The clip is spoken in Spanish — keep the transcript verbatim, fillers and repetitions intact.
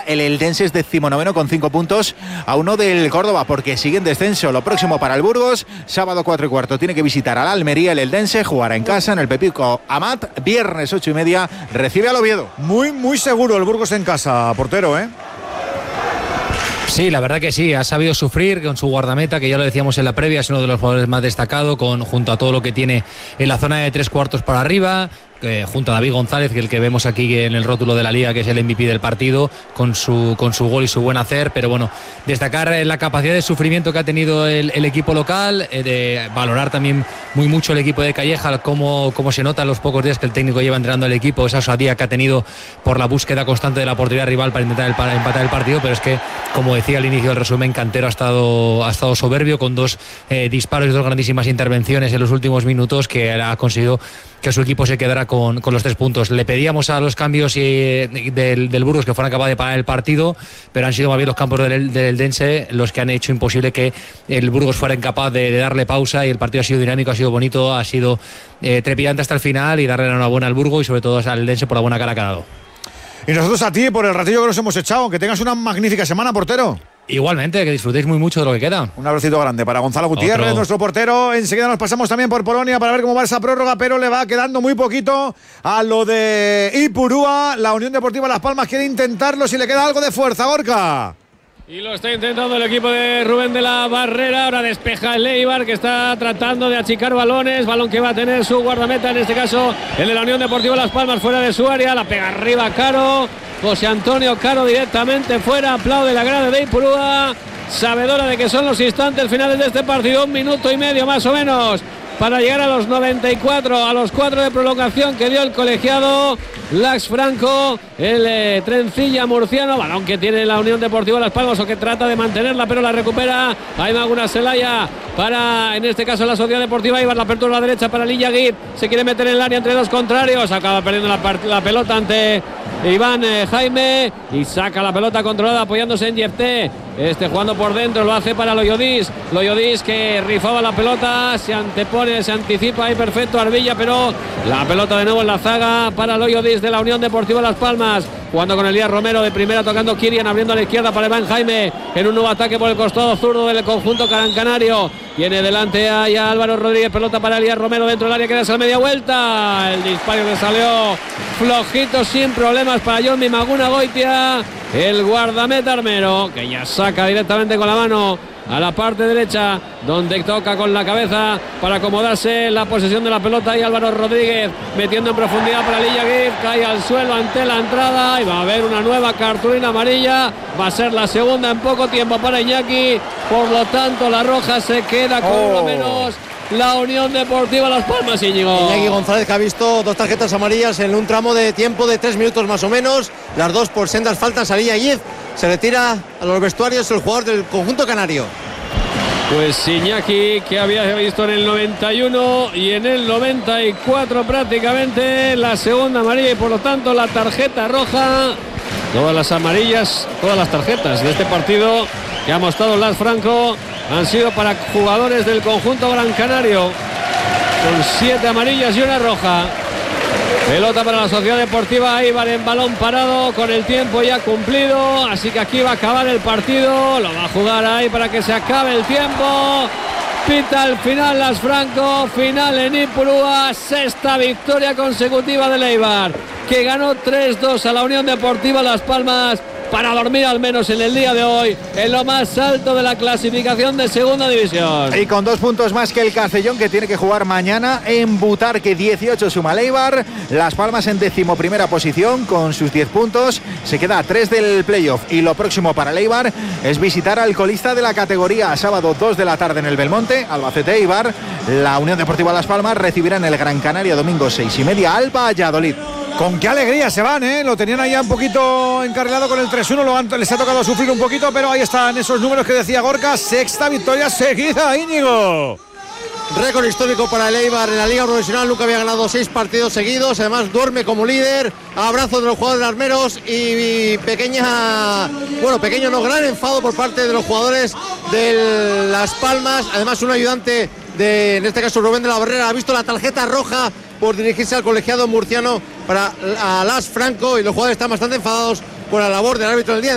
el Eldense es decimonoveno con cinco puntos a uno del Córdoba, porque sigue en descenso. Lo próximo para el Burgos, sábado cuatro y cuarto, tiene que visitar al Almería, el Eldense, jugará en casa en el Pepico Amat, viernes ocho y media, recibe al Oviedo. Muy, muy seguro el Burgos en casa, portero, ¿eh? Sí, la verdad que sí, ha sabido sufrir con su guardameta, que ya lo decíamos en la previa, es uno de los jugadores más destacados, con, junto a todo lo que tiene en la zona de tres cuartos para arriba. Eh, junto a David González, que el que vemos aquí en el rótulo de la Liga, que es el M V P del partido, con su, con su gol y su buen hacer. Pero bueno, destacar la capacidad de sufrimiento que ha tenido el, el equipo local, eh, de valorar también muy mucho el equipo de Calleja, cómo, cómo se nota en los pocos días que el técnico lleva entrenando al equipo, esa osadía que ha tenido por la búsqueda constante de la portería rival para intentar el, para empatar el partido. Pero es que, como decía al inicio del resumen, Cantero ha estado, ha estado soberbio, con dos eh, disparos y dos grandísimas intervenciones en los últimos minutos, que ha conseguido que su equipo se quedara con, con los tres puntos. Le pedíamos a los cambios y, del, del Burgos que fueran capaces de parar el partido, pero han sido más bien los campos del, del Eldense los que han hecho imposible que el Burgos fuera incapaz de, de darle pausa, y el partido ha sido dinámico, ha sido bonito, ha sido eh, trepidante hasta el final, y darle la enhorabuena al Burgos y sobre todo al Eldense por la buena cara que ha dado. Y nosotros a ti por el ratillo que nos hemos echado. Que tengas una magnífica semana, portero. Igualmente, que disfrutéis muy mucho de lo que queda. Un abracito grande para Gonzalo Gutiérrez, Otro. nuestro portero. Enseguida nos pasamos también por Polonia para ver cómo va esa prórroga, pero le va quedando muy poquito a lo de Ipurúa. La Unión Deportiva Las Palmas quiere intentarlo si le queda algo de fuerza, Gorka. Y lo está intentando el equipo de Rubén de la Barrera. Ahora despeja el Eibar, que está tratando de achicar balones. Balón que va a tener su guardameta, en este caso el de la Unión Deportiva Las Palmas, fuera de su área. La pega arriba Caro. José Antonio Caro directamente fuera. Aplaude la grada de Ipurúa, sabedora de que son los instantes finales de este partido. Un minuto y medio más o menos para llegar a los noventa y cuatro, a los cuatro de prolongación que dio el colegiado Lax Franco, el eh, trencilla murciano. Balón que tiene la Unión Deportiva Las Palmas, o que trata de mantenerla, pero la recupera Jaime Aguna Celaya para, en este caso, la Sociedad Deportiva Eibar. La apertura a la derecha para Lilla Guir, se quiere meter en el área entre dos contrarios, acaba perdiendo la, la pelota ante Iván eh, Jaime, y saca la pelota controlada apoyándose en Yefté. Este jugando por dentro, lo hace para Loyodis. Loyodis que rifaba la pelota, se antepone, se anticipa ahí perfecto Arbilla, pero la pelota de nuevo en la zaga para Loyodis de la Unión Deportiva Las Palmas. Jugando con Elías Romero de primera, tocando Kirian, abriendo a la izquierda para Iván Jaime en un nuevo ataque por el costado zurdo del conjunto canario. Tiene delante a ya Álvaro Rodríguez, pelota para Elías Romero dentro del área, que da media vuelta. El disparo que salió flojito, sin problemas para Jonmi Maguna Goitia, el guardameta armero, que ya saca directamente con la mano a la parte derecha, donde toca con la cabeza para acomodarse en la posesión de la pelota, y Álvaro Rodríguez metiendo en profundidad para Lilla Guir, cae al suelo ante la entrada, y va a haber una nueva cartulina amarilla. Va a ser la segunda en poco tiempo para Iñaki, por lo tanto la roja se queda con oh. lo menos la Unión Deportiva Las Palmas. Íñigo Iñaki González, que ha visto dos tarjetas amarillas en un tramo de tiempo de tres minutos más o menos, las dos por sendas faltas. Alilla Yiz se retira a los vestuarios el jugador del conjunto canario. Pues Iñaki, que había visto en el noventa y uno y en el noventa y cuatro prácticamente la segunda amarilla, y por lo tanto la tarjeta roja. Todas las amarillas, todas las tarjetas de este partido que ha mostrado Lax Franco han sido para jugadores del conjunto gran canario, con siete amarillas y una roja. Pelota para la Sociedad Deportiva Eibar en balón parado, con el tiempo ya cumplido, así que aquí va a acabar el partido. Lo va a jugar ahí para que se acabe el tiempo. Pita el final Lax Franco, final en Ipurúa, sexta victoria consecutiva del Eibar, que ganó tres dos a la Unión Deportiva Las Palmas, para dormir al menos en el día de hoy en lo más alto de la clasificación de segunda división. Y con dos puntos más que el Castellón, que tiene que jugar mañana en Butarque. Dieciocho suma el Eibar. Las Palmas en decimoprimera posición con sus diez puntos, se queda a tres del playoff, y lo próximo para el Eibar es visitar al colista de la categoría. Sábado dos de la tarde en el Belmonte, Albacete Eibar. La Unión Deportiva Las Palmas recibirá en el Gran Canaria domingo seis y media al Valladolid. Con qué alegría se van, ¿eh? Lo tenían ahí un poquito encarrilado con el tres uno, lo han, les ha tocado sufrir un poquito, pero ahí están esos números que decía Gorka. Sexta victoria seguida, Íñigo. Récord histórico para el Eibar en la Liga Profesional, nunca había ganado seis partidos seguidos, además duerme como líder. Abrazo de los jugadores armeros y pequeña, bueno, pequeño no, gran enfado por parte de los jugadores de Las Palmas. Además un ayudante de, en este caso Rubén de la Barrera, ha visto la tarjeta roja por dirigirse al colegiado murciano para a Lax Franco, y los jugadores están bastante enfadados por la labor del árbitro del día de